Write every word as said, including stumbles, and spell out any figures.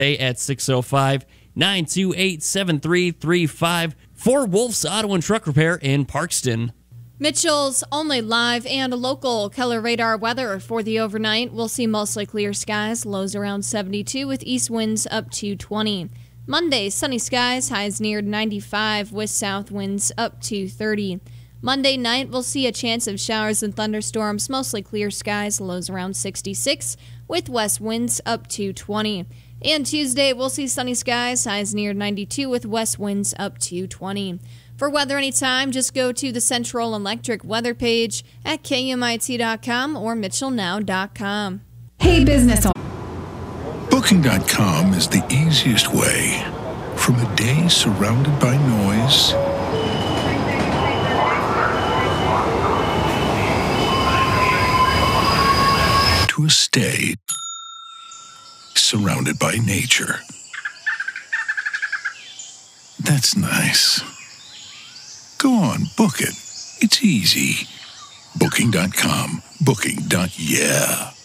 at six oh five, nine two eight, seven three three five for Wolf's Auto and Truck Repair in Parkston. Mitchell's only live and local Keller radar weather for the overnight. We'll see mostly clear skies, lows around seventy-two with east winds up to twenty. Monday, sunny skies, highs near ninety-five with south winds up to thirty. Monday night, we'll see a chance of showers and thunderstorms, mostly clear skies, lows around sixty-six with west winds up to twenty. And Tuesday, we'll see sunny skies, highs near ninety-two with west winds up to twenty. For weather anytime, just go to the Central Electric weather page at K M I T dot com or Mitchell Now dot com. Hey, business owner. Booking dot com is the easiest way. From a day surrounded by noise to a stay surrounded by nature. That's nice. Go on, book it. It's easy. Booking dot com. Booking. Yeah.